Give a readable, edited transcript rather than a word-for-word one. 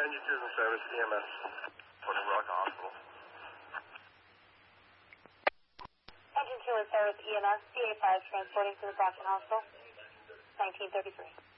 Engine 2 is in service, EMS. Putting Rock Hospital. Engine 2 in service, EMS, CA5 transporting to the Brockton Hospital, 1933.